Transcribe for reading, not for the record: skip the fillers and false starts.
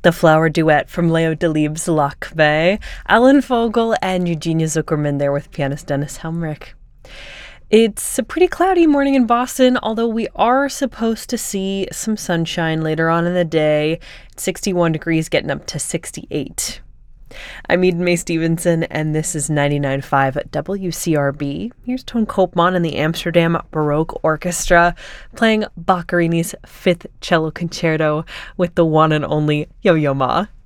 The Flower Duet from Leo Delibes' Lakme, Alan Fogel and Eugenia Zuckerman there with pianist Dennis Helmrich. It's a pretty cloudy morning in Boston, although we are supposed to see some sunshine later on in the day. 61 degrees getting up to 68. I'm Eden Mae Stevenson, and this is 99.5 at WCRB. Here's Toon Koopman and the Amsterdam Baroque Orchestra playing Boccherini's Fifth Cello Concerto with the one and only Yo-Yo Ma.